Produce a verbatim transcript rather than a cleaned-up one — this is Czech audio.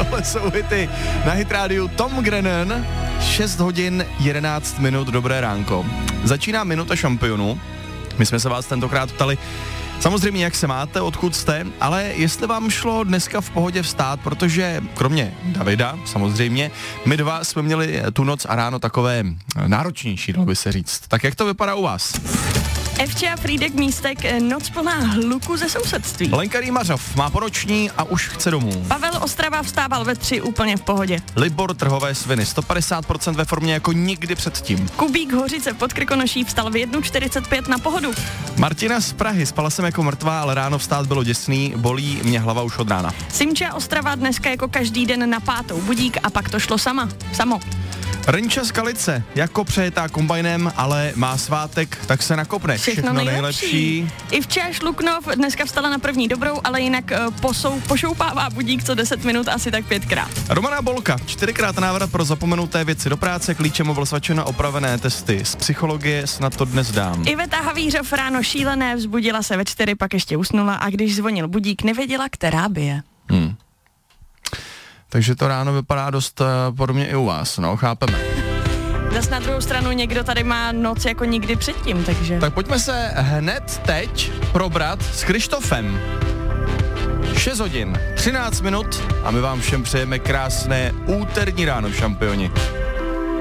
Tohle jsou hity na Hit rádiu. Tom Grennan, šest hodin jedenáct minut, dobré ránko. Začíná minuta šampionů. My jsme se vás tentokrát ptali, samozřejmě jak se máte, odkud jste, ale jestli vám šlo dneska v pohodě vstát, protože kromě Davida, samozřejmě, my dva jsme měli tu noc a ráno takové náročnější, dalo by se říct. Tak jak to vypadá u vás? Evča Frýdek Místek, noc plná hluku ze sousedství. Lenka Rýmařov má poroční a už chce domů. Pavel Ostrava vstával ve tři úplně v pohodě. Libor Trhové Sviny, sto padesát procent ve formě jako nikdy předtím. Kubík Hořice pod Krkonoší vstal v jedna čtyřicet pět na pohodu. Martina z Prahy, spala jsem jako mrtvá, ale ráno vstát bylo děsný, bolí mě hlava už od rána. Simča Ostrava dneska jako každý den na pátou budík a pak to šlo sama, samo. Renča z Kalice, jako přejetá kombajnem, ale má svátek, tak se nakopne. Všechno, Všechno nejlepší. nejlepší. Ivča Šluknov dneska vstala na první dobrou, ale jinak uh, posou, pošoupává budík co deset minut, asi tak pětkrát. Romana Bolka, čtyřikrát návrat pro zapomenuté věci do práce, klíčem ovlsvačeno opravené testy z psychologie, snad to dnes dám. Iveta Havířov ráno šílené, vzbudila se ve čtyři, pak ještě usnula a když zvonil budík, nevěděla, která bije. Hmm. Takže to ráno vypadá dost uh, podobně i u vás, no, chápeme. Zas na druhou stranu někdo tady má noc jako nikdy předtím, takže... Tak pojďme se hned teď probrat s Krištofem. šest hodin, třináct minut a my vám všem přejeme krásné úterní ráno, šampioni.